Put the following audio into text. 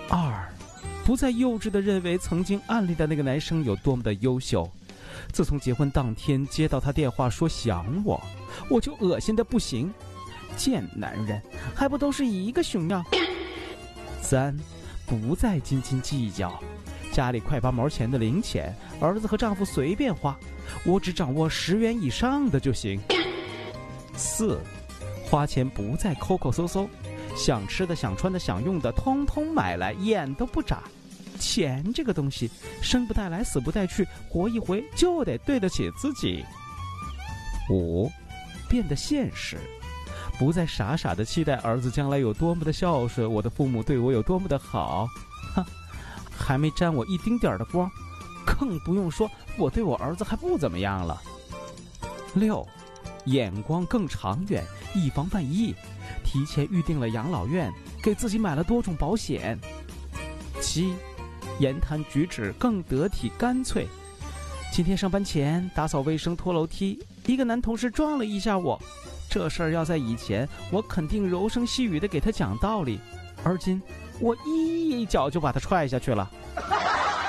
2，不再幼稚地认为曾经暗恋的那个男生有多么的优秀。自从结婚当天接到他电话说想我，我就恶心的不行。贱男人，还不都是一个熊样。3，不再斤斤计较，家里快8毛钱的零钱，儿子和丈夫随便花，我只掌握10元以上的就行。4，花钱不再抠抠搜搜，想吃的想穿的想用的通通买来，眼都不眨。钱这个东西，生不带来死不带去，活一回就得对得起自己。5，变得现实，不再傻傻的期待儿子将来有多么的孝顺，我的父母对我有多么的好，还没沾我一丁点的光，更不用说我对我儿子还不怎么样了。6，眼光更长远，以防万一，提前预定了养老院，给自己买了多种保险。7，言谈举止更得体干脆。今天上班前打扫卫生拖楼梯，一个男同事撞了一下我，这事儿要在以前，我肯定柔声细语地给他讲道理，而今我一脚就把他踹下去了。